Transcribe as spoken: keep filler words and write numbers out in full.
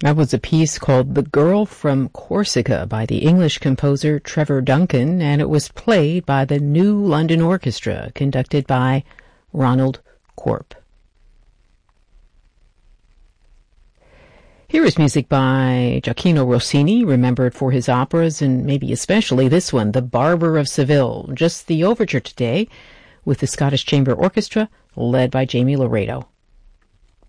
That was a piece called The Girl from Corsica by the English composer Trevor Duncan, and it was played by the New London Orchestra, conducted by Ronald Corp. Here is music by Gioacchino Rossini, remembered for his operas, and maybe especially this one, The Barber of Seville. Just the overture today, with the Scottish Chamber Orchestra, led by Jamie Laredo.